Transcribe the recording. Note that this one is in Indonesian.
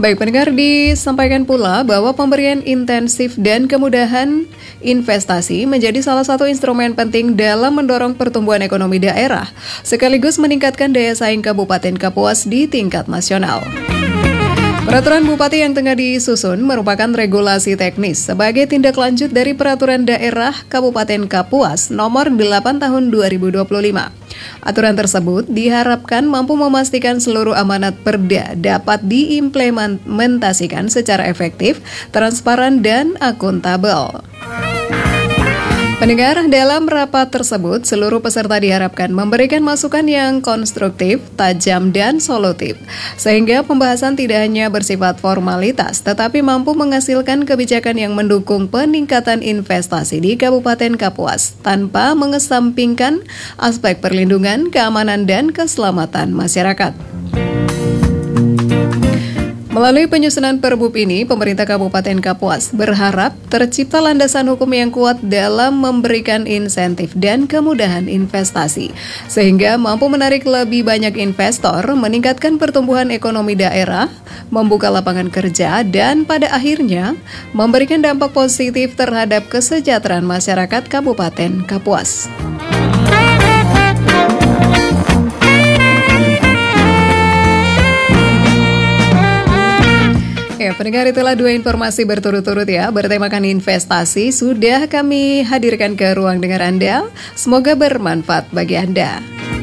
Baik pendengar, disampaikan pula bahwa pemberian intensif dan kemudahan investasi menjadi salah satu instrumen penting dalam mendorong pertumbuhan ekonomi daerah, sekaligus meningkatkan daya saing Kabupaten Kapuas di tingkat nasional. Peraturan Bupati yang tengah disusun merupakan regulasi teknis sebagai tindak lanjut dari Peraturan Daerah Kabupaten Kapuas Nomor 8 Tahun 2025. Aturan tersebut diharapkan mampu memastikan seluruh amanat Perda dapat diimplementasikan secara efektif, transparan, dan akuntabel. Pendengar, dalam rapat tersebut, seluruh peserta diharapkan memberikan masukan yang konstruktif, tajam, dan solutif, sehingga pembahasan tidak hanya bersifat formalitas, tetapi mampu menghasilkan kebijakan yang mendukung peningkatan investasi di Kabupaten Kapuas, tanpa mengesampingkan aspek perlindungan, keamanan, dan keselamatan masyarakat. Melalui penyusunan Perbup ini, pemerintah Kabupaten Kapuas berharap tercipta landasan hukum yang kuat dalam memberikan insentif dan kemudahan investasi, sehingga mampu menarik lebih banyak investor, meningkatkan pertumbuhan ekonomi daerah, membuka lapangan kerja, dan pada akhirnya memberikan dampak positif terhadap kesejahteraan masyarakat Kabupaten Kapuas. Ya, pendengar, itulah dua informasi berturut-turut ya, bertemakan investasi sudah kami hadirkan ke ruang dengar Anda. Semoga bermanfaat bagi Anda.